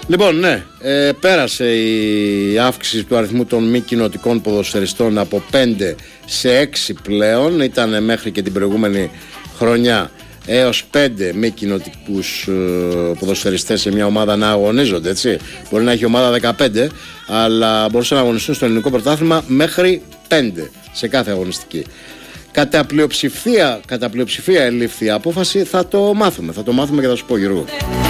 Λοιπόν, ναι, πέρασε η αύξηση του αριθμού των μη κοινοτικών ποδοσφαιριστών από 5 σε 6 πλέον. Ήταν μέχρι και την προηγούμενη χρονιά έως 5 μη κοινοτικούς ποδοσφαιριστές σε μια ομάδα να αγωνίζονται, έτσι. Μπορεί να έχει ομάδα 15, αλλά μπορούσαν να αγωνιστούν στο ελληνικό πρωτάθλημα μέχρι 5 σε κάθε αγωνιστική. Κατά πλειοψηφία ελήφθη η απόφαση, θα το μάθουμε και θα σου πω, Γιώργο.